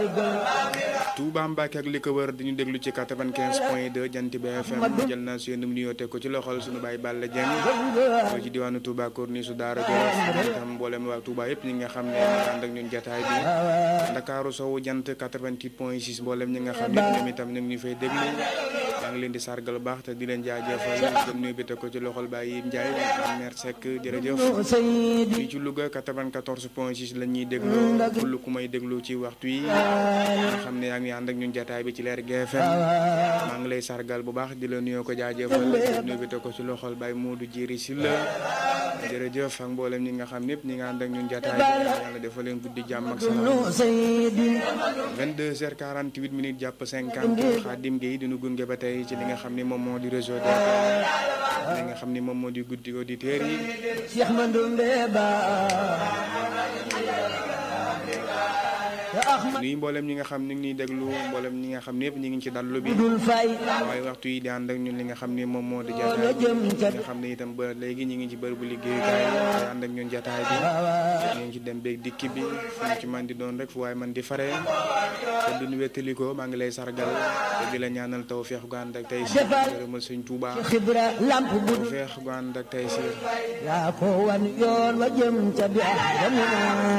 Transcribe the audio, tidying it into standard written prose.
Touba Mbacké ak li ko wër di ñu déglu ci 95.2 Jant bi FM jël naa seen nuyoo teg ko ci loxol suñu baay Balla Dieng ci diwaanu Touba Corniche su Daara Jolof itam mboolem waa Touba yëpp ñi nga xam ne ànd ak ñun jotaay bi Ndakaaru sowu Jant 88.6 mboolem ñi nga xam ne ñoom itam ñu ngi ñu fay déglu yaa ngi leen di sargal bu baax te di leen jaajëfal jëm nuyu bi teg ko ci loxol Baye Ndiaye Mère Seck jërëjëf fii ci Louga 94.6 la ñuy déglu ful ku may déglu ci waxtu yi nga xam ne yaa ngi ànd ak ñun jataay bi ci leer GFM maa ngi lay sargal bu baax di la nuyoo ko jaajëfal nuyu bi teg ko ci loxol Baye Modou Djiri Sylla jërëjëf ak mboolem ñi nga xam ñëpp ñi nga ànd ak ñun jataay bi yàlla defal leen guddi jàmm ak salaam 22h48 minutes jàpp 50 Khadim Gueye dinu gunge ba tey ci li nga xam ne moom moo di réseau de li nga xam ne moom moo di guddi auditeurs yi Cheikh Mandoumbe Ba nuyu mboolem ñi nga xam ni ngi déglu mboolem ñi nga xam ne yëpp ñi ngi ci dallu bi waaye waxtu yi di ànd ak ñun li nga xam ne moom moo di jataay bi nga xam ne itam ba léegi ñi ngi ci bërëbu liggéeyukaay yi ànd ak ñun jataay bi ñu ngi ci dem beeg dikki bi fu ñu ci man di doon rek fu waaye man di fare te duñu wettalikoo maa ngi lay sargal te di la ñaanal tawfeex gu ànd ak tey si gërëmal Sëñ Tuuba tawfeex gu ànd ak tey si